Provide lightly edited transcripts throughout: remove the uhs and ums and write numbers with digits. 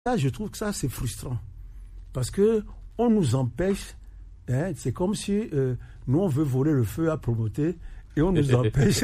ça, je trouve que ça, c'est frustrant. Parce qu'on nous empêche, c'est comme si nous, on veut voler le feu à Promoté et on nous empêche,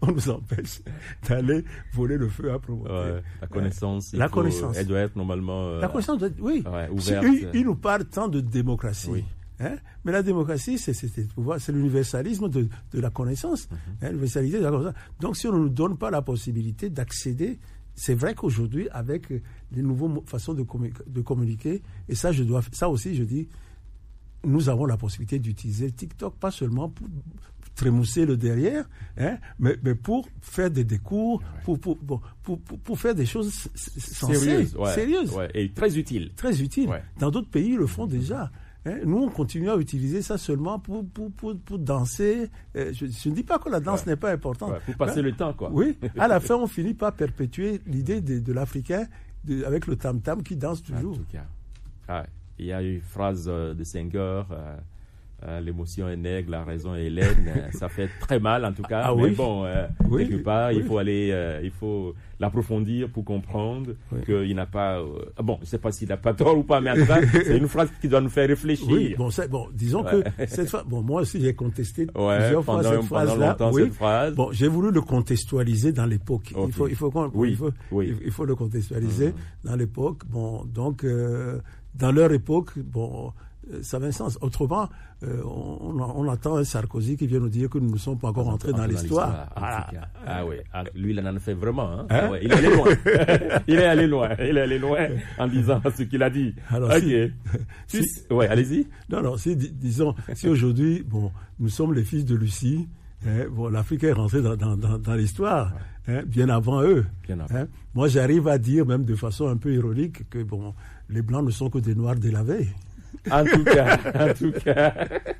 d'aller voler le feu à Promoté. Ouais, la connaissance, elle doit être normalement la connaissance doit être, ouverte. Il nous parle tant de démocratie. Oui. Mais la démocratie, c'est l'universalisme de la connaissance. L'universalité de la connaissance. Donc, si on ne nous donne pas la possibilité d'accéder, c'est vrai qu'aujourd'hui, avec les nouvelles façons de communiquer, et ça aussi, je dis, nous avons la possibilité d'utiliser TikTok, pas seulement pour trémousser le derrière, mais pour faire des cours, pour faire des choses sérieuses. Et très utiles. Très utiles. Ouais. Dans d'autres pays, ils le font déjà. Nous, on continue à utiliser ça seulement pour danser. Je ne dis pas que la danse n'est pas importante. Pour passer le temps, quoi. Oui, à la fin, on finit par perpétuer l'idée de l'Africain avec le tam-tam qui danse toujours. En tout cas. Il y a une phrase de Senghor, l'émotion est nègre, la raison est laine. Ça fait très mal, en tout cas. Mais bon, quelque part, il faut l'approfondir pour comprendre qu'il n'a pas... bon, je ne sais pas s'il n'a pas tort ou pas, mais en tout cas, c'est une phrase qui doit nous faire réfléchir. Oui, disons que cette fois... Bon, moi aussi, j'ai contesté plusieurs fois cette phrase-là. Cette phrase. Bon, j'ai voulu le contextualiser dans l'époque. Okay. Il faut le contextualiser dans l'époque. Bon, donc, dans leur époque, bon... ça avait un sens. Autrement, on attend un Sarkozy qui vient nous dire que nous ne sommes pas encore entrés dans l'histoire. Oui, lui, il en a fait vraiment. Il est allé loin. Il est allé loin en disant ce qu'il a dit. Alors, allez-y. Non, disons, si aujourd'hui, nous sommes les fils de Lucie, l'Afrique est rentrée dans l'histoire, bien avant eux. Moi, j'arrive à dire, même de façon un peu ironique, que les Blancs ne sont que des Noirs délavés. En tout cas.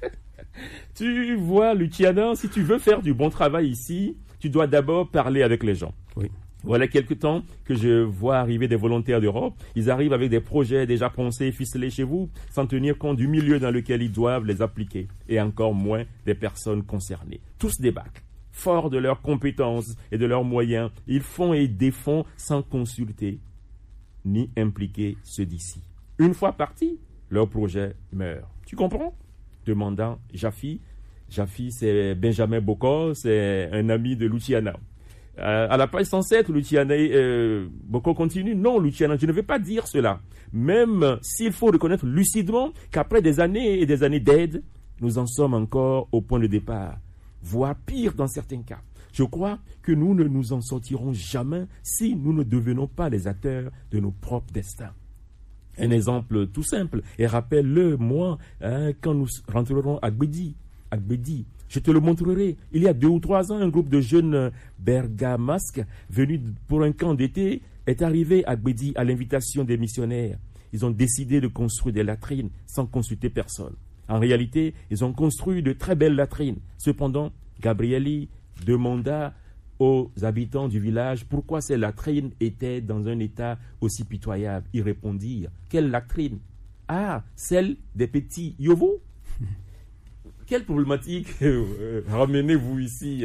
Tu vois, Luciana, si tu veux faire du bon travail ici, tu dois d'abord parler avec les gens. Oui. Voilà quelque temps que je vois arriver des volontaires d'Europe. Ils arrivent avec des projets déjà pensés, ficelés chez vous, sans tenir compte du milieu dans lequel ils doivent les appliquer, et encore moins des personnes concernées. Tous débarquent. Forts de leurs compétences et de leurs moyens, ils font et défont sans consulter ni impliquer ceux d'ici. Une fois partis, leur projet meurt. Tu comprends? Demandant Jaffi. Jaffi, c'est Benjamin Bokor, c'est un ami de Luciana. À la page 107, Luciana, Bokor continue. Non, Luciana, je ne vais pas dire cela. Même s'il faut reconnaître lucidement qu'après des années et des années d'aide, nous en sommes encore au point de départ, voire pire dans certains cas. Je crois que nous ne nous en sortirons jamais si nous ne devenons pas les acteurs de nos propres destins. Un exemple tout simple, et rappelle-le moi, quand nous rentrerons à Gbedi, je te le montrerai. Il y a 2 ou 3 ans, un groupe de jeunes bergamasques venus pour un camp d'été est arrivé à Gbedi à l'invitation des missionnaires. Ils ont décidé de construire des latrines sans consulter personne. En réalité, ils ont construit de très belles latrines. Cependant, Gabrieli demanda aux habitants du village pourquoi ces latrines étaient dans un état aussi pitoyable. Ils répondirent: quelle latrine? Ah, celle des petits Yovo. Quelle problématique ramenez-vous ici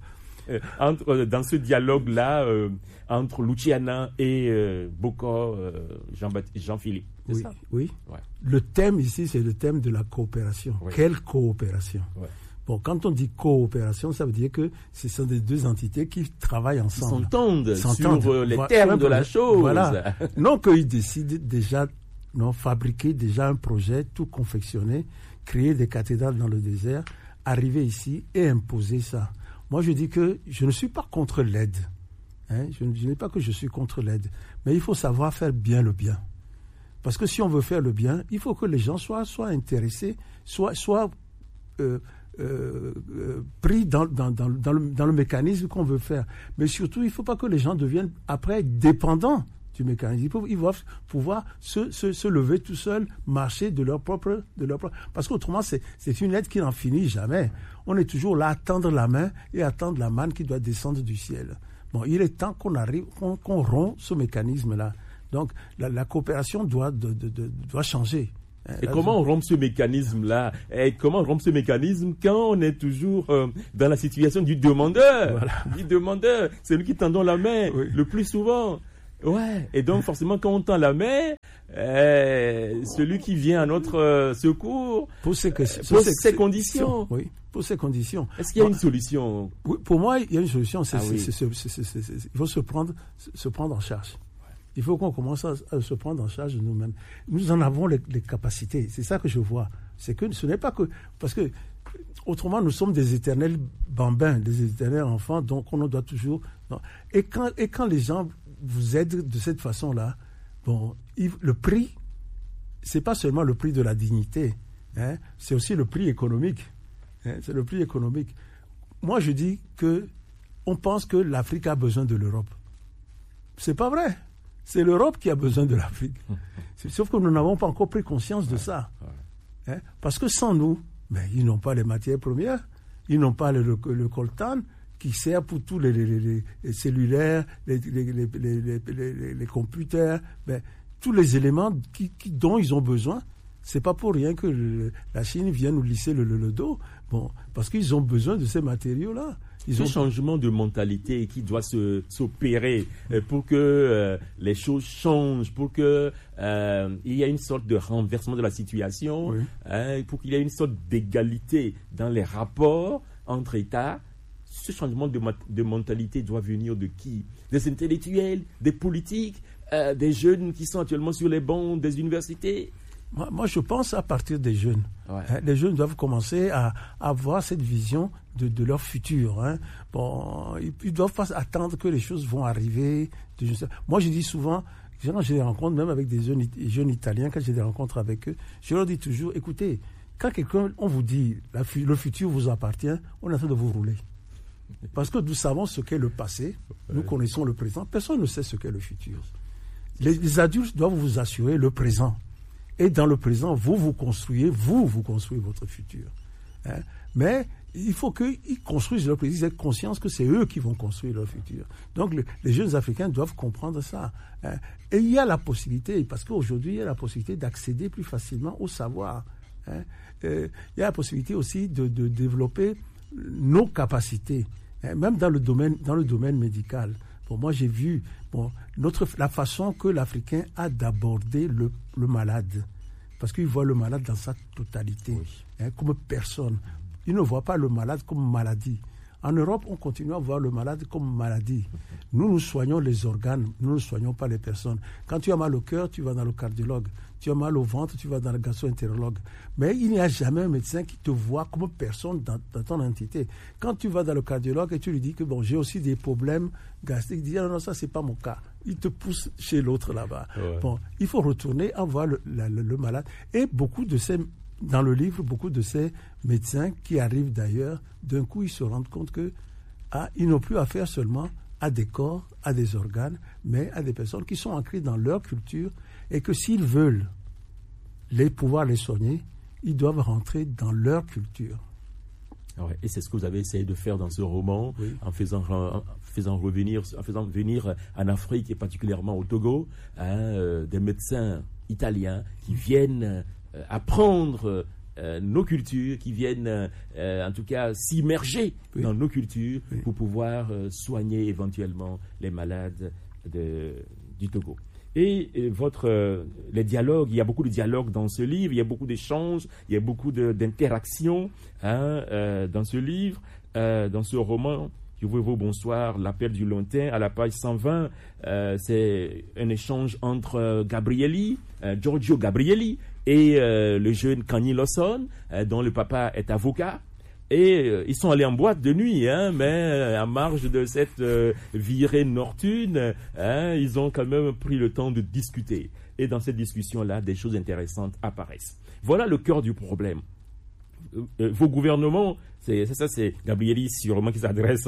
dans ce dialogue-là entre Luciana et Bokor, Jean-Philippe? Oui, ça? Oui. Ouais. Le thème ici, c'est le thème de la coopération. Oui. Quelle coopération? Ouais. Bon, quand on dit coopération, ça veut dire que ce sont des 2 entités qui travaillent ensemble. S'entendent sur les termes de la chose. Voilà. Non qu'ils décident déjà, fabriquer déjà un projet tout confectionné, créer des cathédrales dans le désert, arriver ici et imposer ça. Moi, je dis que je ne suis pas contre l'aide. Je ne dis pas que je suis contre l'aide. Mais il faut savoir faire bien le bien. Parce que si on veut faire le bien, il faut que les gens soient intéressés, soient pris dans le mécanisme qu'on veut faire. Mais surtout, il ne faut pas que les gens deviennent après dépendants du mécanisme. Ils doivent pouvoir se lever tout seuls, marcher de leur propre... Parce qu'autrement, c'est une aide qui n'en finit jamais. On est toujours là à tendre la main et à attendre la manne qui doit descendre du ciel. Bon, il est temps qu'on rompt ce mécanisme-là. Donc, la coopération doit changer. Et comment on rompt ce mécanisme-là? Et comment on rompt ce mécanisme quand on est toujours dans la situation du demandeur? Voilà. Du demandeur, c'est lui qui tend la main le plus souvent. Ouais, et donc forcément quand on tend la main, celui qui vient à notre secours pose ses conditions. Oui, pose ses conditions. Est-ce qu'il y a une solution? Oui, pour moi, il y a une solution. Il faut se prendre en charge. Il faut qu'on commence à se prendre en charge de nous-mêmes. Nous en avons les capacités. C'est ça que je vois. C'est que ce n'est pas que... Parce que, autrement, nous sommes des éternels bambins, des éternels enfants, donc on doit toujours... Non. Et quand les gens vous aident de cette façon-là, bon, le prix, c'est pas seulement le prix de la dignité, hein, c'est aussi le prix économique. Hein, c'est le prix économique. Moi, je dis que on pense que l'Afrique a besoin de l'Europe. C'est pas vrai. C'est l'Europe qui a besoin de l'Afrique. Sauf que nous n'avons pas encore pris conscience de ça. Hein? Parce que sans nous, ils n'ont pas les matières premières, ils n'ont pas le coltan qui sert pour tous les cellulaires, les computers, tous les éléments dont ils ont besoin. C'est pas pour rien que la Chine vient nous lisser le dos. Bon, parce qu'ils ont besoin de ces matériaux-là. Ce changement de mentalité qui doit s'opérer pour que les choses changent, pour que il y ait une sorte de renversement de la situation, oui. Pour qu'il y ait une sorte d'égalité dans les rapports entre États. Ce changement de mentalité doit venir de qui? Des intellectuels, des politiques, des jeunes qui sont actuellement sur les bancs des universités? Moi, je pense à partir des jeunes. Ouais. Les jeunes doivent commencer à avoir cette vision de leur futur. Hein. Bon, ils ne doivent pas attendre que les choses vont arriver. Moi, je dis souvent, quand j'ai des rencontres, même avec des jeunes Italiens, quand j'ai des rencontres avec eux, je leur dis toujours, écoutez, quand on vous dit le futur vous appartient, on est en train de vous rouler. Parce que nous savons ce qu'est le passé, nous connaissons le présent, personne ne sait ce qu'est le futur. Les adultes doivent vous assurer le présent. Et dans le présent, vous construisez votre futur. Hein? Mais il faut qu'ils construisent leur présent, ils aient conscience que c'est eux qui vont construire leur futur. Donc les jeunes Africains doivent comprendre ça. Hein? Et il y a la possibilité, parce qu'aujourd'hui, il y a la possibilité d'accéder plus facilement au savoir. Hein? Il y a la possibilité aussi de développer nos capacités, hein? Même dans le domaine médical. Bon, moi, j'ai vu la façon que l'Africain a d'aborder le malade. Parce qu'il voit le malade dans sa totalité, oui. Hein, comme personne. Il ne voit pas le malade comme maladie. En Europe, on continue à voir le malade comme maladie. Nous soignons les organes, nous ne soignons pas les personnes. Quand tu as mal au cœur, tu vas dans le cardiologue. Tu as mal au ventre, tu vas dans le gastro-entérologue. Mais il n'y a jamais un médecin qui te voit comme personne dans ton entité. Quand tu vas dans le cardiologue et tu lui dis que j'ai aussi des problèmes gastriques, il dit non, ça c'est pas mon cas. Il te pousse chez l'autre là-bas. Ouais. Bon, il faut retourner à voir le malade. Et dans le livre, beaucoup de ces médecins qui arrivent d'ailleurs, d'un coup ils se rendent compte que ils n'ont plus affaire seulement à des corps, à des organes, mais à des personnes qui sont ancrées dans leur culture et que s'ils veulent pouvoir les soigner, ils doivent rentrer dans leur culture. Ouais, et c'est ce que vous avez essayé de faire dans ce roman, oui. en faisant venir en Afrique et particulièrement au Togo, des médecins italiens qui viennent apprendre nos cultures, qui viennent en tout cas s'immerger oui. dans nos cultures oui. pour pouvoir soigner éventuellement les malades du Togo. Et les dialogues, il y a beaucoup de dialogues dans ce livre, il y a beaucoup d'échanges, il y a beaucoup d'interactions dans ce livre, dans ce roman. Je vous dis bonsoir, l'appel du lointain, à la page 120, c'est un échange entre Giorgio Gabrielli et le jeune Kani Lawson, dont le papa est avocat. Et ils sont allés en boîte de nuit, mais à marge de cette virée nocturne, ils ont quand même pris le temps de discuter. Et dans cette discussion-là, des choses intéressantes apparaissent. Voilà le cœur du problème. Vos gouvernements, c'est Gabrielli sûrement qui s'adresse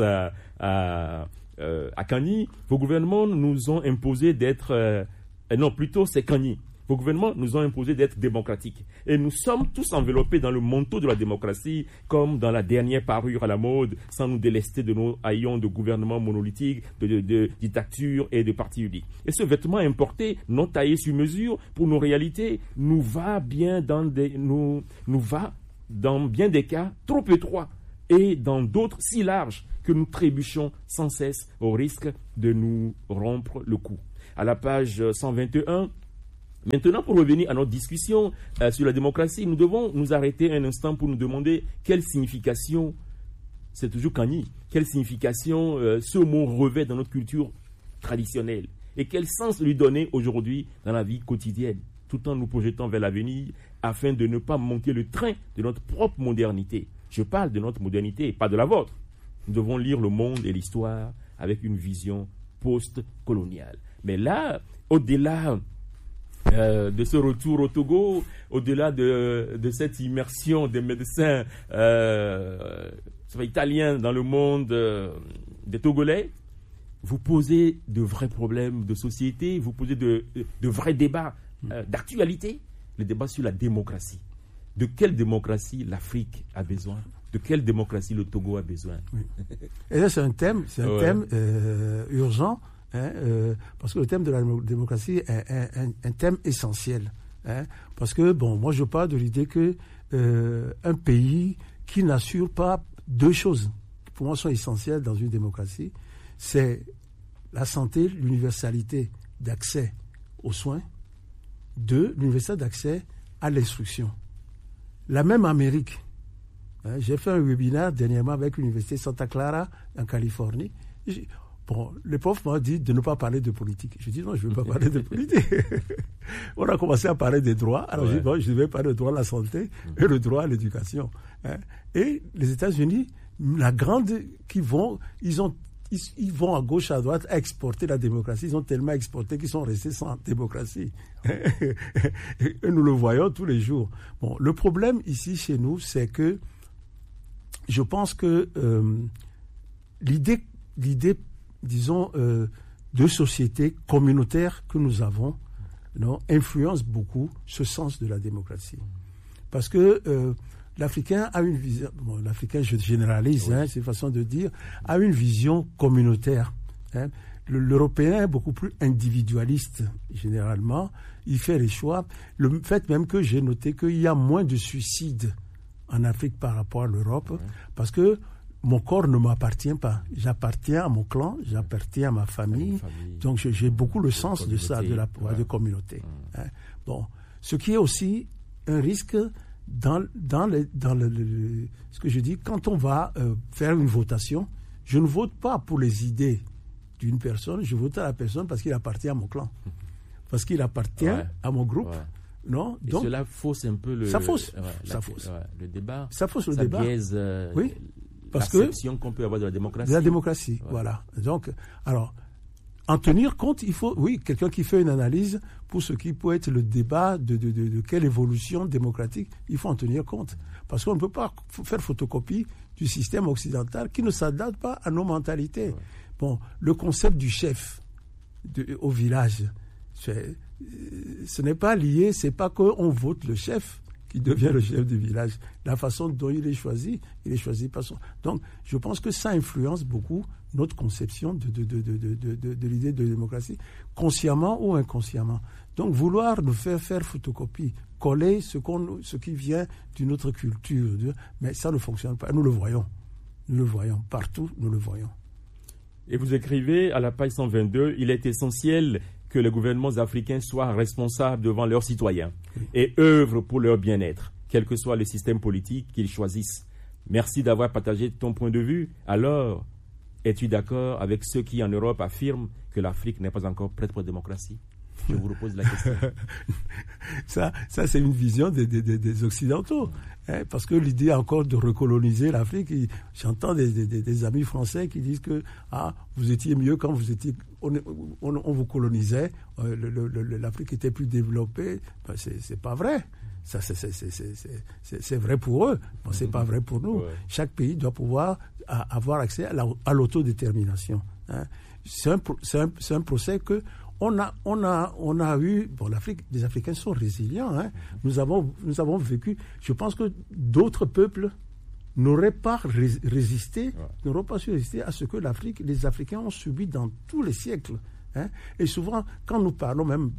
à Kani. Vos gouvernements nous ont imposé d'être... non, plutôt c'est Kani. Vos gouvernements nous ont imposé d'être démocratiques. Et nous sommes tous enveloppés dans le manteau de la démocratie, comme dans la dernière parure à la mode, sans nous délester de nos haillons de gouvernement monolithique, de dictature et de parti unique. Et ce vêtement importé, non taillé sur mesure, pour nos réalités, nous va dans bien des cas trop étroits, et dans d'autres si larges que nous trébuchons sans cesse au risque de nous rompre le cou. à la page 121. Maintenant, pour revenir à notre discussion sur la démocratie, nous devons nous arrêter un instant pour nous demander quelle signification, c'est toujours Kanye, quelle signification ce mot revêt dans notre culture traditionnelle et quel sens lui donner aujourd'hui dans la vie quotidienne, tout en nous projetant vers l'avenir afin de ne pas manquer le train de notre propre modernité. Je parle de notre modernité, pas de la vôtre. Nous devons lire le monde et l'histoire avec une vision post-coloniale. Mais là, au-delà de ce retour au Togo, au-delà de cette immersion des médecins italiens dans le monde des Togolais, vous posez de vrais problèmes de société, vous posez de vrais débats d'actualité, le débat sur la démocratie. De quelle démocratie l'Afrique a besoin? De quelle démocratie le Togo a besoin? Oui. Et là, c'est un thème urgent. Parce que le thème de la démocratie est un thème essentiel. Parce que, moi je parle de l'idée que un pays qui n'assure pas deux choses, qui pour moi sont essentielles dans une démocratie, c'est la santé, l'universalité d'accès aux soins, l'universalité d'accès à l'instruction. La même Amérique, j'ai fait un webinaire dernièrement avec l'université Santa Clara en Californie. Le prof m'a dit de ne pas parler de politique. Je dis non, je ne veux pas parler de politique. On a commencé à parler des droits. Alors je dis je vais parler du droit à la santé et le droit à l'éducation. Et les États-Unis, ils vont à gauche, à droite exporter la démocratie. Ils ont tellement exporté qu'ils sont restés sans démocratie. Et nous le voyons tous les jours. Le problème ici chez nous, c'est que je pense que l'idée disons, de société communautaire que nous avons, influence beaucoup ce sens de la démocratie. Parce que l'Africain a une vision, l'Africain, je généralise, c'est une façon de dire, a une vision communautaire. L'Européen est beaucoup plus individualiste, généralement. Il fait les choix. Le fait même que j'ai noté qu'il y a moins de suicides en Afrique par rapport à l'Europe, parce que mon corps ne m'appartient pas. J'appartiens à mon clan, j'appartiens à ma famille. Donc j'ai beaucoup le sens de ça, de communauté. Ce qui est aussi un risque dans ce que je dis, quand on va faire une votation, je ne vote pas pour les idées d'une personne, je vote à la personne parce qu'il appartient à mon clan, parce qu'il appartient à mon groupe. Non, donc, cela fausse un peu le débat. Ça fausse le débat. Biaise, parce perception qu'on peut avoir de la démocratie. De la démocratie, voilà. Donc, alors, en tenir compte, il faut, quelqu'un qui fait une analyse pour ce qui peut être le débat de quelle évolution démocratique, il faut en tenir compte. Parce qu'on ne peut pas faire photocopie du système occidental qui ne s'adapte pas à nos mentalités. Le concept du chef au village, ce n'est pas lié, c'est pas qu'on vote le chef qui devient le chef du village. La façon dont il est choisi par son... Donc, je pense que ça influence beaucoup notre conception de l'idée de démocratie, consciemment ou inconsciemment. Donc, vouloir nous faire photocopie, coller ce qui vient d'une autre culture, mais ça ne fonctionne pas. Nous le voyons. Partout, nous le voyons. Et vous écrivez à la page 122, il est essentiel que les gouvernements africains soient responsables devant leurs citoyens et œuvrent pour leur bien-être, quel que soit le système politique qu'ils choisissent. Merci d'avoir partagé ton point de vue. Alors, es-tu d'accord avec ceux qui, en Europe, affirment que l'Afrique n'est pas encore prête pour la démocratie? Je vous repose la question. Ça c'est une vision des Occidentaux. Parce que l'idée encore de recoloniser l'Afrique, j'entends des amis français qui disent que vous étiez mieux quand on vous colonisait, l'Afrique était plus développée. C'est pas vrai. Ça, c'est vrai pour eux, mais c'est pas vrai pour nous. Chaque pays doit pouvoir avoir accès à l'autodétermination. C'est un procès que on a eu, l'Afrique, les Africains sont résilients. Nous avons vécu. Je pense que d'autres peuples n'auraient pas résisté, n'auraient pas su résister à ce que les Africains ont subi dans tous les siècles Hein. Et souvent, quand nous parlons même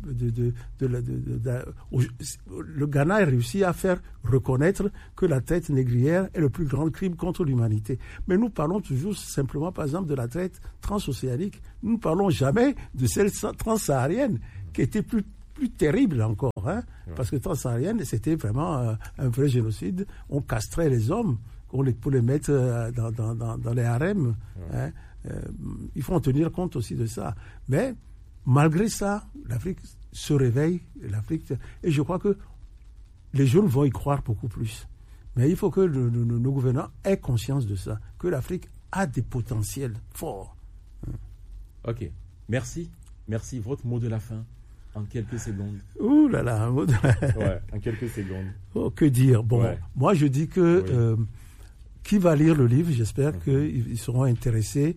le Ghana a réussi à faire reconnaître que la traite négrière est le plus grand crime contre l'humanité. Mais nous parlons toujours simplement, par exemple, de la traite transocéanique. Nous ne parlons jamais de celle transsaharienne, qui était plus terrible encore. Hein, parce que transsaharienne, c'était vraiment un vrai génocide. On castrait les hommes pour les mettre dans les harems. Hein. Il faut en tenir compte aussi de ça. Mais malgré ça, l'Afrique se réveille. Et je crois que les jeunes vont y croire beaucoup plus. Mais il faut que nos gouvernants aient conscience de ça, que l'Afrique a des potentiels forts. Ok. Merci. Votre mot de la fin, en quelques secondes. Ouh là là, un mot de la fin. Ouais, en quelques secondes. Oh, que dire? Bon, moi je dis que... qui va lire le livre, j'espère qu'ils seront intéressés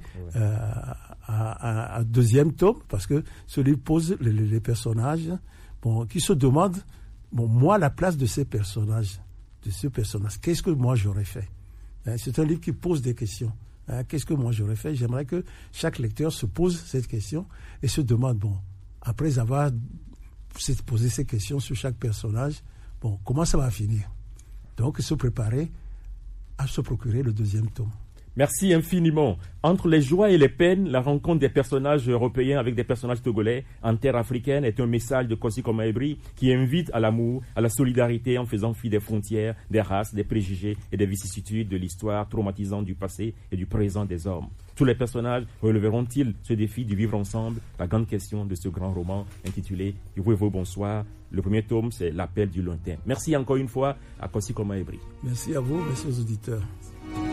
à deuxième tome, parce que ce livre pose les personnages qui se demandent, moi, la place de ce personnage, qu'est-ce que moi j'aurais fait? C'est un livre qui pose des questions. Qu'est-ce que moi j'aurais fait? J'aimerais que chaque lecteur se pose cette question et se demande, après avoir posé ces questions sur chaque personnage, comment ça va finir? Donc, se préparer à se procurer le deuxième tome. Merci infiniment. Entre les joies et les peines, la rencontre des personnages européens avec des personnages togolais en terre africaine est un message de Kossi Komaebri qui invite à l'amour, à la solidarité en faisant fi des frontières, des races, des préjugés et des vicissitudes de l'histoire traumatisante du passé et du présent des hommes. Tous les personnages releveront-ils ce défi du vivre ensemble? La grande question de ce grand roman intitulé « Ivoire, bonsoir ». Le premier tome, c'est L'appel du lointain. Merci encore une fois à Kossi Komaebri. Merci à vous, merci aux auditeurs.